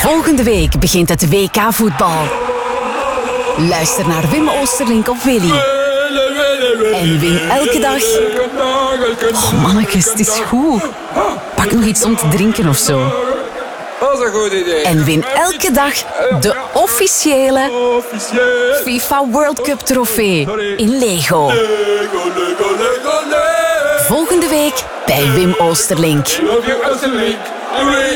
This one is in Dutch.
Volgende week begint het WK voetbal. Luister naar Wim Oosterlink of Willy. En win elke dag... Oh mannetjes, het is goed. Pak nog iets om te drinken of zo. Dat is een goed idee. En win elke dag de officiële FIFA World Cup trofee in Lego. Volgende week bij Wim Oosterlink.